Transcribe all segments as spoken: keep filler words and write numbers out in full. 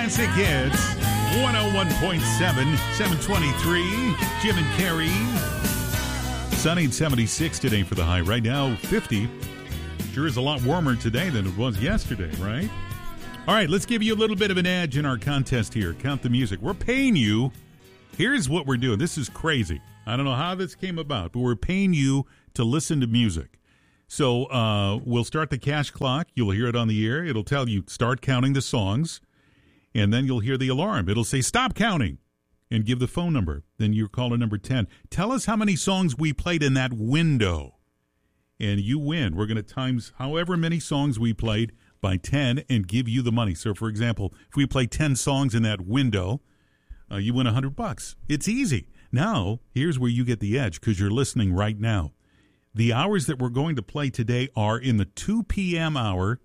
Classic Hits, one oh one point seven, seven twenty-three, Jim and Carrie. Sunny and seventy-six today for the high. Right now, fifty. Sure is a lot warmer today than it was yesterday, right? All right, let's give you a little bit of an edge in our contest here. Count the music. We're paying you. Here's what we're doing. This is crazy. I don't know how this came about, but we're paying you to listen to music. So uh, we'll start the cash clock. You'll hear it on the air. It'll tell you, start counting the songs. And then you'll hear the alarm. It'll say, stop counting. And give the phone number. Then you're caller number ten. Tell us how many songs we played in that window. And you win. We're going to times however many songs we played by ten and give you the money. So, for example, if we play ten songs in that window, uh, you win one hundred bucks. It's easy. Now, here's where you get the edge because you're listening right now. The hours that we're going to play today are in the two p.m. hour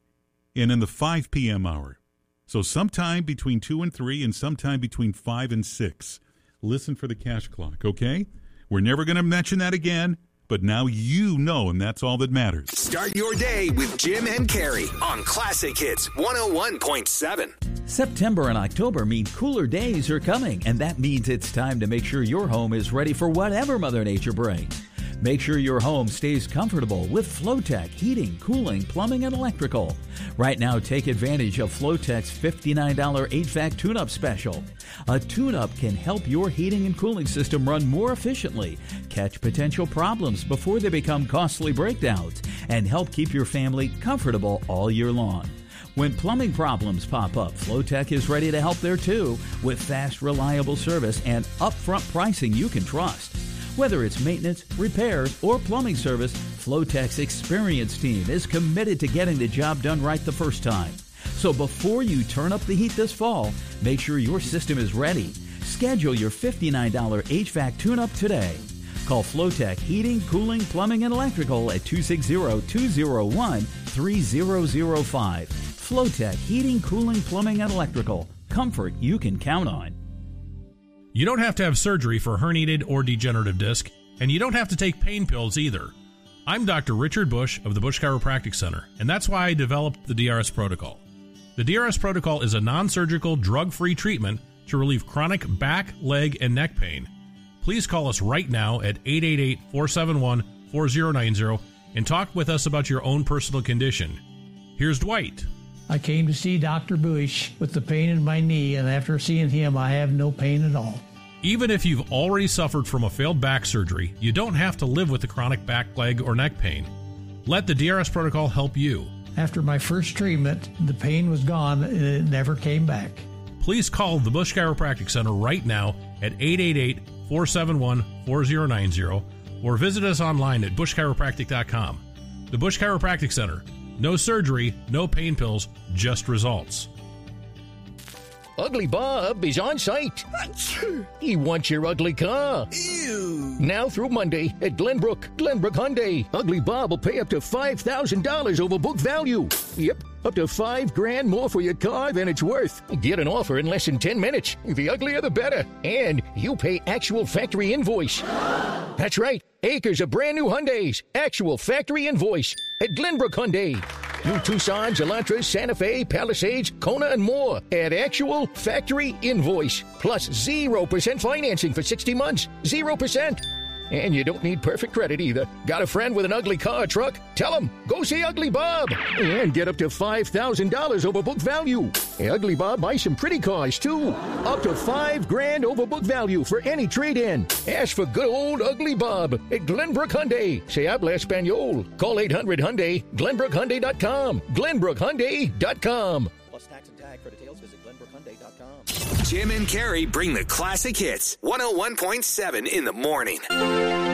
and in the five p.m. hour. So sometime between two and three and sometime between five and six. Listen for the cash clock, okay? We're never going to mention that again, but now you know, and that's all that matters. Start your day with Jim and Carrie on Classic Hits one oh one point seven. September and October mean cooler days are coming, and that means it's time to make sure your home is ready for whatever Mother Nature brings. Make sure your home stays comfortable with Flowtech heating, cooling, plumbing, and electrical. Right now, take advantage of Flowtech's fifty-nine dollars H V A C tune-up special. A tune-up can help your heating and cooling system run more efficiently, catch potential problems before they become costly breakdowns, and help keep your family comfortable all year long. When plumbing problems pop up, Flowtech is ready to help there too, with fast, reliable service and upfront pricing you can trust. Whether it's maintenance, repairs, or plumbing service, Flowtech's experienced team is committed to getting the job done right the first time. So before you turn up the heat this fall, make sure your system is ready. Schedule your fifty-nine dollars H V A C tune-up today. Call Flowtech Heating, Cooling, Plumbing, and Electrical at two six zero, two zero one, three zero zero five. Flowtech Heating, Cooling, Plumbing, and Electrical. Comfort you can count on. You don't have to have surgery for herniated or degenerative disc, and you don't have to take pain pills either. I'm Doctor Richard Bush of the Bush Chiropractic Center, and that's why I developed the D R S Protocol. The D R S Protocol is a non-surgical, drug-free treatment to relieve chronic back, leg, and neck pain. Please call us right now at eight eight eight, four seven one, four zero nine zero and talk with us about your own personal condition. Here's Dwight. I came to see Doctor Bush with the pain in my knee, and after seeing him, I have no pain at all. Even if you've already suffered from a failed back surgery, you don't have to live with the chronic back, leg, or neck pain. Let the D R S Protocol help you. After my first treatment, the pain was gone and it never came back. Please call the Bush Chiropractic Center right now at eight eight eight, four seven one, four zero nine zero or visit us online at bush chiropractic dot com. The Bush Chiropractic Center. No surgery, no pain pills, just results. Ugly Bob is on site. He wants your ugly car. Ew. Now through Monday at Glenbrook, Glenbrook Hyundai. Ugly Bob will pay up to five thousand dollars over book value. Yep, up to five grand more for your car than it's worth. Get an offer in less than ten minutes. The uglier the better. And you pay actual factory invoice. That's right. Acres of brand new Hyundais. Actual factory invoice at Glenbrook Hyundai. New Tucsons, Elantras, Santa Fe, Palisades, Kona, and more at actual factory invoice. Plus zero percent financing for sixty months. zero percent. And you don't need perfect credit either. Got a friend with an ugly car or truck? Tell him, go see Ugly Bob. And get up to five thousand dollars over book value. Ugly Bob buys some pretty cars, too. Up to five grand over book value for any trade-in. Ask for good old Ugly Bob at Glenbrook Hyundai. Se habla Espanol. Call eight hundred Hyundai, glenbrook hyundai dot com. glenbrook hyundai dot com. Plus tax and tag. For details, visit glenbrook hyundai dot com. Jim and Carrie bring the classic hits one oh one point seven in the morning.